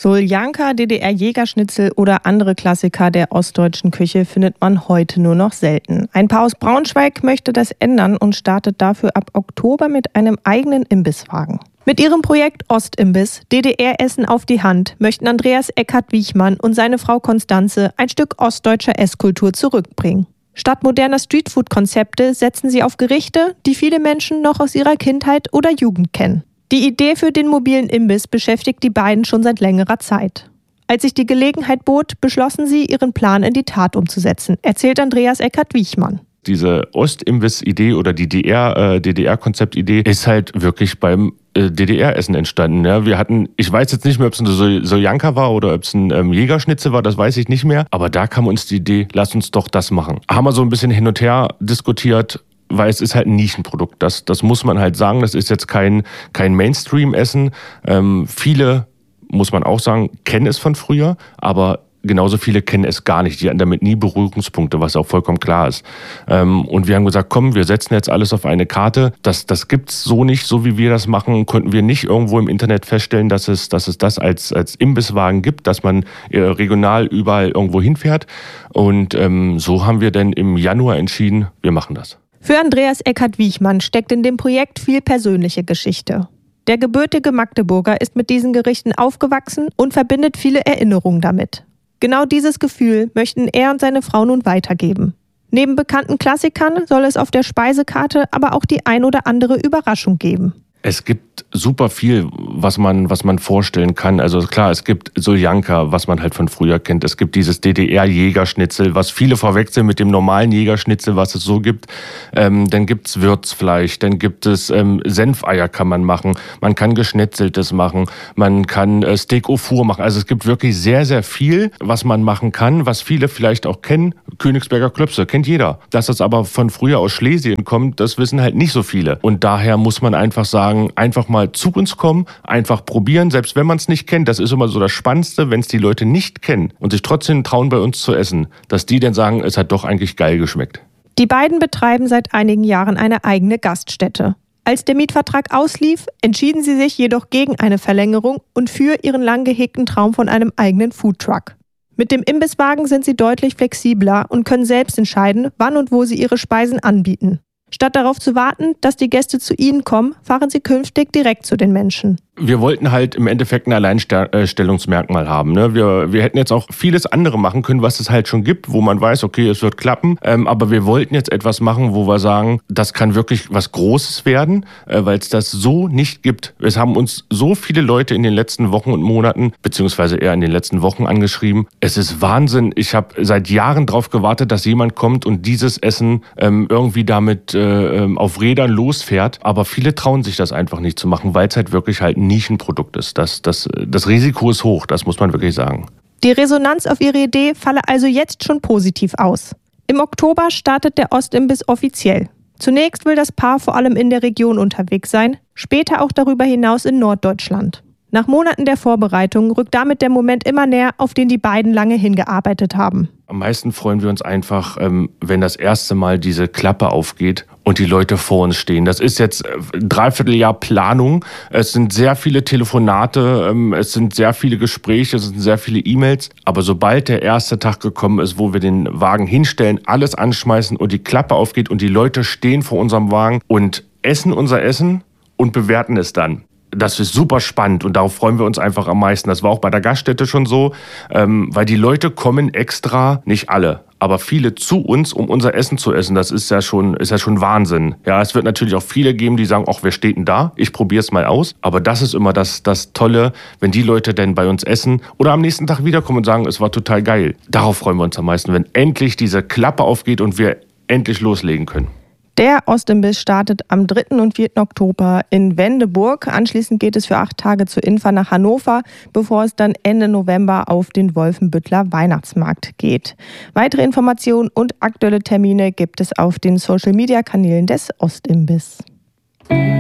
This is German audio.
Soljanka, DDR-Jägerschnitzel oder andere Klassiker der ostdeutschen Küche findet man heute nur noch selten. Ein Paar aus Braunschweig möchte das ändern und startet dafür ab Oktober mit einem eigenen Imbisswagen. Mit ihrem Projekt Ostimbiss, DDR-Essen auf die Hand, möchten Andreas Eckert-Wiechmann und seine Frau Konstanze ein Stück ostdeutscher Esskultur zurückbringen. Statt moderner Streetfood-Konzepte setzen sie auf Gerichte, die viele Menschen noch aus ihrer Kindheit oder Jugend kennen. Die Idee für den mobilen Imbiss beschäftigt die beiden schon seit längerer Zeit. Als sich die Gelegenheit bot, beschlossen sie, ihren Plan in die Tat umzusetzen, erzählt Andreas Eckert-Wiechmann. Diese Ostimbiss-Idee oder die DDR-Konzept-Idee ist halt wirklich beim DDR-Essen entstanden. Ja, wir hatten, ich weiß jetzt nicht mehr, ob es eine Soljanka war oder ob es ein Jägerschnitzel war, das weiß ich nicht mehr. Aber da kam uns die Idee, lass uns doch das machen. Haben wir so ein bisschen hin und her diskutiert, weil es ist halt ein Nischenprodukt. Das muss man halt sagen. Das ist jetzt kein Mainstream-Essen. Viele, muss man auch sagen, kennen es von früher, aber genauso viele kennen es gar nicht. Die hatten damit nie Berührungspunkte, was auch vollkommen klar ist. Und wir haben gesagt, komm, wir setzen jetzt alles auf eine Karte. Das gibt's so nicht, so wie wir das machen, konnten wir nicht irgendwo im Internet feststellen, dass es das als Imbisswagen gibt, dass man regional überall irgendwo hinfährt. Und so haben wir dann im Januar entschieden, wir machen das. Für Andreas Eckert-Wiechmann steckt in dem Projekt viel persönliche Geschichte. Der gebürtige Magdeburger ist mit diesen Gerichten aufgewachsen und verbindet viele Erinnerungen damit. Genau dieses Gefühl möchten er und seine Frau nun weitergeben. Neben bekannten Klassikern soll es auf der Speisekarte aber auch die ein oder andere Überraschung geben. Es gibt super viel, was man vorstellen kann. Also klar, es gibt Soljanka, was man halt von früher kennt. Es gibt dieses DDR-Jägerschnitzel, was viele verwechseln mit dem normalen Jägerschnitzel, was es so gibt. Dann gibt's Würzfleisch, dann gibt es Senfeier kann man machen. Man kann Geschnetzeltes machen, man kann Steak au four machen. Also es gibt wirklich sehr, sehr viel, was man machen kann, was viele vielleicht auch kennen. Königsberger Klöpse, kennt jeder. Dass das aber von früher aus Schlesien kommt, das wissen halt nicht so viele. Und daher muss man einfach sagen, einfach mal zu uns kommen, einfach probieren, selbst wenn man es nicht kennt. Das ist immer so das Spannendste, wenn es die Leute nicht kennen und sich trotzdem trauen, bei uns zu essen, dass die dann sagen, es hat doch eigentlich geil geschmeckt. Die beiden betreiben seit einigen Jahren eine eigene Gaststätte. Als der Mietvertrag auslief, entschieden sie sich jedoch gegen eine Verlängerung und für ihren lang gehegten Traum von einem eigenen Foodtruck. Mit dem Imbisswagen sind sie deutlich flexibler und können selbst entscheiden, wann und wo sie ihre Speisen anbieten. Statt darauf zu warten, dass die Gäste zu ihnen kommen, fahren sie künftig direkt zu den Menschen. Wir wollten halt im Endeffekt ein Alleinstellungsmerkmal haben. Ne? Wir hätten jetzt auch vieles andere machen können, was es halt schon gibt, wo man weiß, okay, es wird klappen. Aber wir wollten jetzt etwas machen, wo wir sagen, das kann wirklich was Großes werden, weil es das so nicht gibt. Es haben uns so viele Leute in den letzten Wochen und Monaten, beziehungsweise eher in den letzten Wochen angeschrieben. Es ist Wahnsinn. Ich habe seit Jahren darauf gewartet, dass jemand kommt und dieses Essen irgendwie damit auf Rädern losfährt. Aber viele trauen sich das einfach nicht zu machen, weil es halt wirklich halt ein Nischenprodukt ist. Das Risiko ist hoch, das muss man wirklich sagen. Die Resonanz auf ihre Idee falle also jetzt schon positiv aus. Im Oktober startet der Ostimbiss offiziell. Zunächst will das Paar vor allem in der Region unterwegs sein, später auch darüber hinaus in Norddeutschland. Nach Monaten der Vorbereitung rückt damit der Moment immer näher, auf den die beiden lange hingearbeitet haben. Am meisten freuen wir uns einfach, wenn das erste Mal diese Klappe aufgeht und die Leute vor uns stehen. Das ist jetzt ein Dreivierteljahr Planung. Es sind sehr viele Telefonate, es sind sehr viele Gespräche, es sind sehr viele E-Mails. Aber sobald der erste Tag gekommen ist, wo wir den Wagen hinstellen, alles anschmeißen und die Klappe aufgeht und die Leute stehen vor unserem Wagen und essen unser Essen und bewerten es dann. Das ist super spannend und darauf freuen wir uns einfach am meisten. Das war auch bei der Gaststätte schon so, weil die Leute kommen extra, nicht alle, aber viele zu uns, um unser Essen zu essen. Das ist ja schon Wahnsinn. Ja, es wird natürlich auch viele geben, die sagen, ach, wer steht denn da? Ich probiere es mal aus. Aber das ist immer das Tolle, wenn die Leute dann bei uns essen oder am nächsten Tag wiederkommen und sagen, es war total geil. Darauf freuen wir uns am meisten, wenn endlich diese Klappe aufgeht und wir endlich loslegen können. Der Ostimbiss startet am 3. und 4. Oktober in Wendeburg. Anschließend geht es für 8 Tage zur Infa nach Hannover, bevor es dann Ende November auf den Wolfenbütteler Weihnachtsmarkt geht. Weitere Informationen und aktuelle Termine gibt es auf den Social-Media-Kanälen des Ostimbiss.